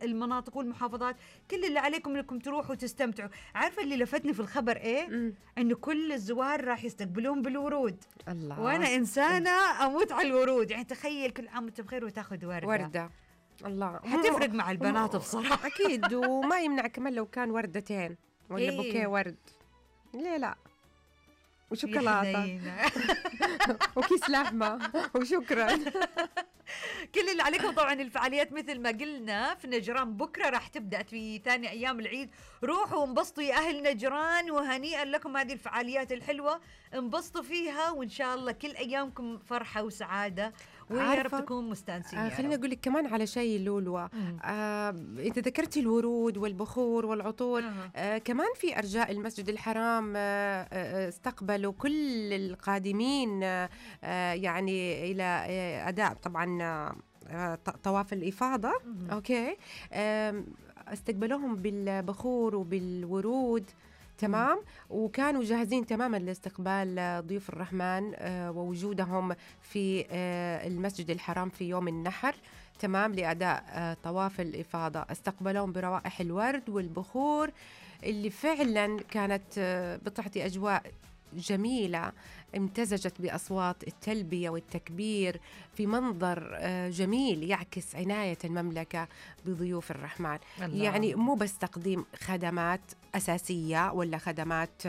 المناطق والمحافظات. كل اللي عليكم انكم تروحوا تستمتعوا. عارفة اللي لفتني في الخبر ايه؟ انه كل الزوار راح يستقبلون بالورود. الله. وانا انسانة اموت على الورود، يعني تخيل كل عام وانت بخير وتاخذ وردة. الله، حتفرق مع البنات بصراحة. اكيد. وما يمنع كمان لو كان وردتين ولا بوكيه ورد، ليه لا؟ وشوكولاتة وكيس لحمة وشكرا. كل اللي عليكم طبعا الفعاليات مثل ما قلنا في نجران بكرة راح تبدأ في ثاني أيام العيد. روحوا انبسطوا يا أهل نجران، وهنيئا لكم هذه الفعاليات الحلوة، انبسطوا فيها وإن شاء الله كل أيامكم فرحة وسعادة ويا رب تكونوا مستانسين. خليني أقول لك كمان على شيء لولو. إذا ذكرتي الورود والبخور والعطور، كمان في أرجاء المسجد الحرام استقبلوا كل القادمين يعني إلى أداء طبعا طواف الإفاضة. أوكي، استقبلوهم بالبخور وبالورود. تمام. وكانوا جاهزين تماما لاستقبال ضيوف الرحمن ووجودهم في المسجد الحرام في يوم النحر. تمام، لأداء طواف الإفاضة. استقبلوهم بروائح الورد والبخور اللي فعلا كانت بتعطي أجواء جميلة امتزجت بأصوات التلبية والتكبير في منظر جميل يعكس عناية المملكة بضيوف الرحمن. الله. يعني مو بس تقديم خدمات أساسية ولا خدمات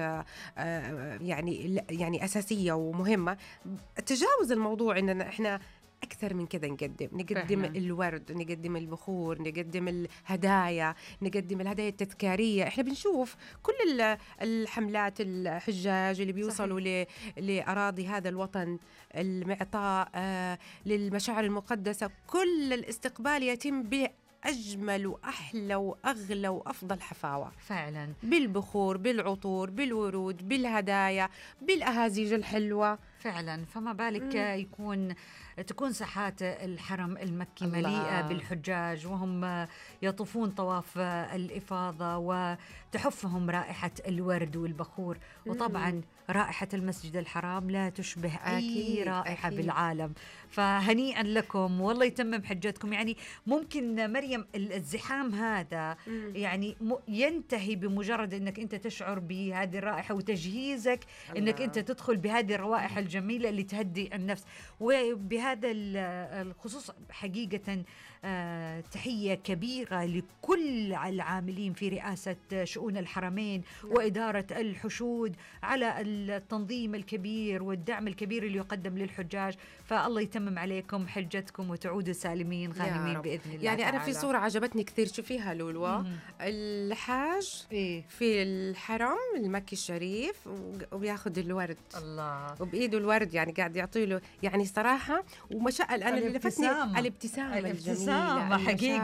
يعني أساسية ومهمة، تجاوز الموضوع إننا إحنا أكثر من كذا نقدم فهنا. الورد، نقدم البخور، نقدم الهدايا التذكارية. إحنا بنشوف كل الحملات الحجاج اللي بيوصلوا لأراضي هذا الوطن المعطاء للمشاعر المقدسة، كل الاستقبال يتم بأجمل وأحلى وأغلى وأفضل حفاوة فعلا، بالبخور، بالعطور، بالورود، بالهدايا، بالأهازيج الحلوة فعلا. فما بالك تكون ساحات الحرم المكي مليئة بالحجاج وهم يطوفون طواف الإفاضة، وتحفهم رائحة الورد والبخور. وطبعا رائحة المسجد الحرام لا تشبه أي رائحة بالعالم. فهنيئا لكم والله يتمم حجتكم. يعني ممكن مريم الزحام هذا يعني ينتهي بمجرد أنك أنت تشعر بهذه الرائحة وتجهيزك أنك أنت تدخل بهذه الروائح الجميلة اللي تهدي النفس. وبهذا الخصوص حقيقة تحية كبيرة لكل العاملين في رئاسة شؤون الحرمين وإدارة الحشود على التنظيم الكبير والدعم الكبير اللي يقدم للحجاج. فالله يتمم عليكم حجتكم وتعودوا سالمين غانمين بإذن الله. يعني تعالى. أنا في صورة عجبتني كثير، شوفيها لولو، الحاج في الحرم المكي الشريف وبياخد الورد، الله، وبإيده الورد، يعني قاعد يعطيله. يعني صراحة وما شاء أنا اللي لفتني الابتسامة الجميلة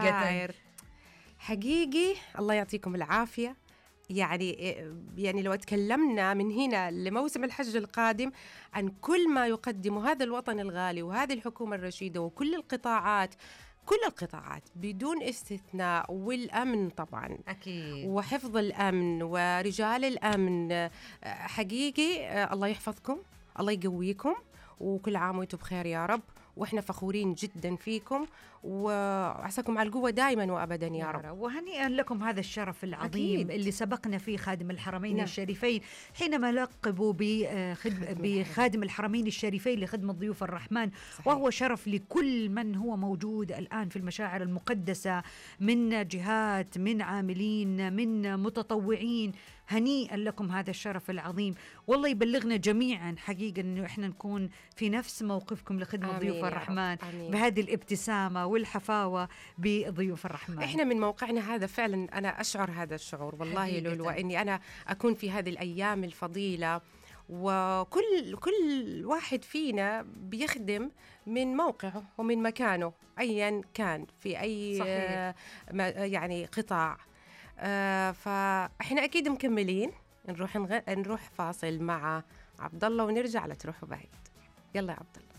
حقيقي. الله يعطيكم العافية. يعني لو تكلمنا من هنا لموسم الحج القادم عن كل ما يقدمه هذا الوطن الغالي وهذه الحكومة الرشيدة وكل القطاعات بدون استثناء، والأمن طبعا أكيد، وحفظ الأمن ورجال الأمن، حقيقي الله يحفظكم، الله يقويكم، وكل عام وانتم بخير يا رب. وإحنا فخورين جدا فيكم وعساكم على القوة دائما وأبدا يا رب. وهنيئا لكم هذا الشرف العظيم أكيد. اللي سبقنا فيه خادم الحرمين الشريفين حينما لقبوا بخادم الحرمين الشريفين لخدمة ضيوف الرحمن. صحيح. وهو شرف لكل من هو موجود الآن في المشاعر المقدسة من جهات، من عاملين، من متطوعين. هنيئا لكم هذا الشرف العظيم، والله يبلغنا جميعا حقيقة أنه إحنا نكون في نفس موقفكم لخدمة ضيوف الرحمن بهذه الابتسامة والحفاوة بضيوف الرحمن. إحنا من موقعنا هذا فعلا أنا أشعر هذا الشعور والله لولو، إني أنا أكون في هذه الأيام الفضيلة، وكل واحد فينا بيخدم من موقعه ومن مكانه أيا كان في أي يعني قطاع. فإحنا أكيد مكملين، نروح فاصل مع عبد الله ونرجع لتروحوا بعيد. يلا يا عبد الله.